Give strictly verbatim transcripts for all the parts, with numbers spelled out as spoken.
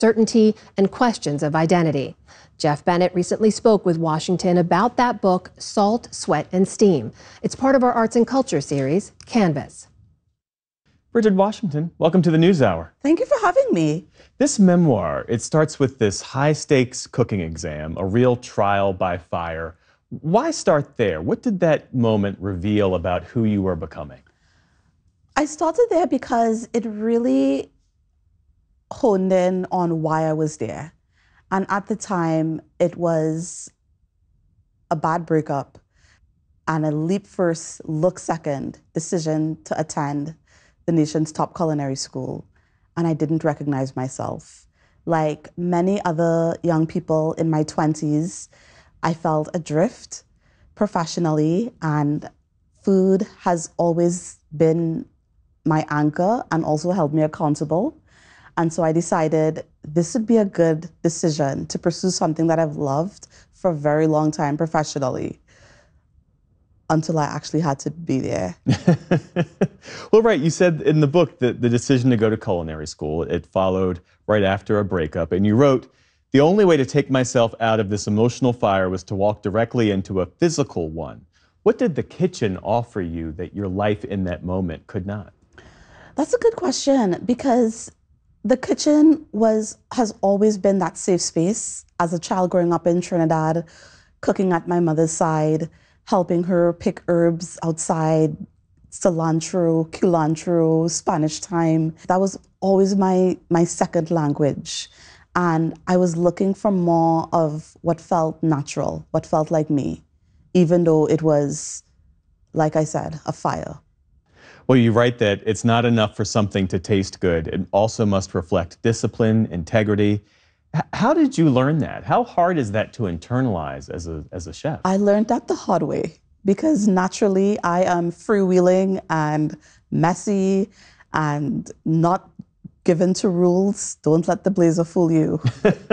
certainty, and questions of identity. Jeff Bennett recently spoke with Washington about that book, Salt, Sweat, and Steam. It's part of our Arts and Culture series, Canvas. Bridget Washington, welcome to the NewsHour. Thank you for having me. This memoir, it starts with this high-stakes cooking exam, a real trial by fire. Why start there? What did that moment reveal about who you were becoming? I started there because it really honed in on why I was there. And at the time, it was a bad breakup and a leap first, look second decision to attend the nation's top culinary school. And I didn't recognize myself. Like many other young people in my twenties, I felt adrift professionally, and food has always been my anchor and also held me accountable. And so I decided this would be a good decision to pursue something that I've loved for a very long time professionally, until I actually had to be there. Well, right, you said in the book that the decision to go to culinary school, it followed right after a breakup, and you wrote, "The only way to take myself out of this emotional fire was to walk directly into a physical one." What did the kitchen offer you that your life in that moment could not? That's a good question, because the kitchen was has always been that safe space. As a child growing up in Trinidad, cooking at my mother's side, helping her pick herbs outside, cilantro, culantro, Spanish thyme. That was always my, my second language. And I was looking for more of what felt natural, what felt like me, even though it was, like I said, a fire. Well, you write that it's not enough for something to taste good. It also must reflect discipline, integrity. H- how did you learn that? How hard is that to internalize as a, as a chef? I learned that the hard way, because naturally I am freewheeling and messy and not given to rules. Don't let the blazer fool you.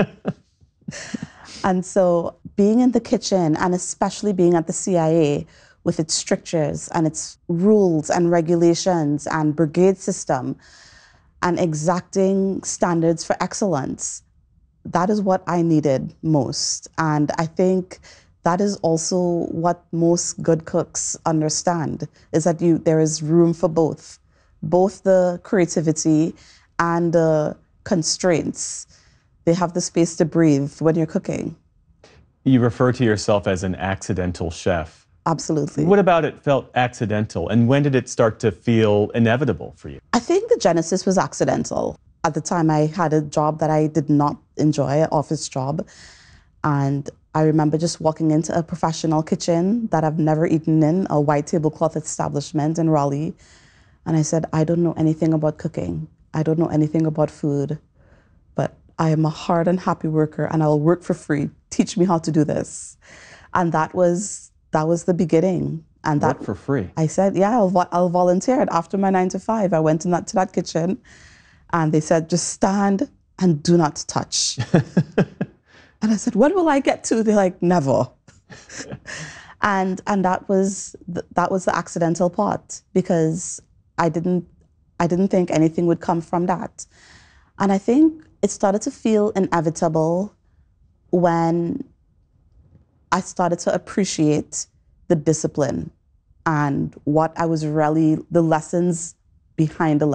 And so being in the kitchen, and especially being at the C I A, with its strictures and its rules and regulations and brigade system and exacting standards for excellence, that is what I needed most. And I think that is also what most good cooks understand, is that you there is room for both, both the creativity and the constraints. They have the space to breathe when you're cooking. You refer to yourself as an accidental chef. Absolutely. What about it felt accidental, and when did it start to feel inevitable for you? I think the genesis was accidental. At the time, I had a job that I did not enjoy, an office job. And I remember just walking into a professional kitchen that I've never eaten in, a white tablecloth establishment in Raleigh. And I said, I don't know anything about cooking. I don't know anything about food, but I am a hard and happy worker, and I'll work for free. Teach me how to do this. And that was That was the beginning. And that Work for free? I said, yeah, I'll, vo- I'll volunteer it. After my nine to five, I went in that, to that kitchen, and they said, just stand and do not touch. And I said, when will I get to? They're like, never. and and that was the, that was the accidental part, because I didn't I didn't think anything would come from that. And I think it started to feel inevitable when I started to appreciate the discipline and what I was really, the lessons behind the